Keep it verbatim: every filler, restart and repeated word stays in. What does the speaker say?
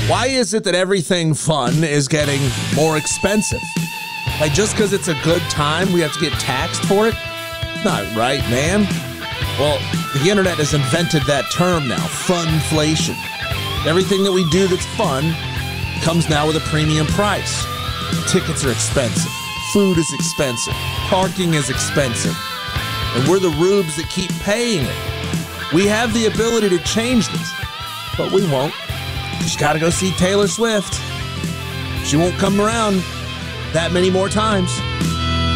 Why is it that everything fun is getting more expensive? Like, just because it's a good time, we have to get taxed for it? Not right, man. Well, the internet has invented that term now, funflation. Everything that we do that's fun comes now with a premium price. Tickets are expensive. Food is expensive. Parking is expensive. And we're the rubes that keep paying it. We have the ability to change this, but we won't. Just gotta go see Taylor Swift. She won't come around that many more times.